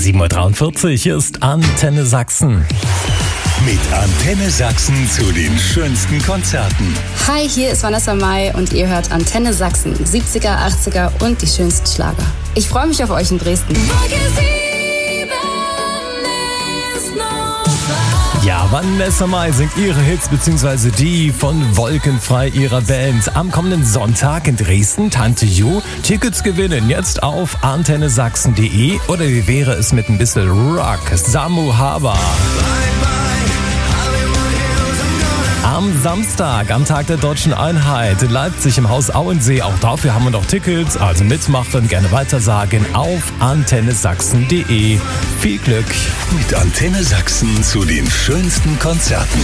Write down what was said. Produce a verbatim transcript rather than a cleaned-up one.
sieben Uhr dreiundvierzig, hier ist Antenne Sachsen. Mit Antenne Sachsen zu den schönsten Konzerten. Hi, hier ist Vanessa Mai und ihr hört Antenne Sachsen, siebziger, achtziger und die schönsten Schlager. Ich freue mich auf euch in Dresden. Ja, Vanessa Mai singt ihre Hits bzw. die von Wolkenfrei ihrer Band. Am kommenden Sonntag in Dresden, Tante Ju. Tickets gewinnen jetzt auf antenne sachsen punkt de oder wie wäre es mit ein bisschen Rock? Samu Haber. Am Samstag, am Tag der Deutschen Einheit in Leipzig im Haus Auensee. Auch dafür haben wir noch Tickets, also mitmachen, gerne weitersagen auf antenne sachsen punkt de. Viel Glück! Mit Antenne Sachsen zu den schönsten Konzerten.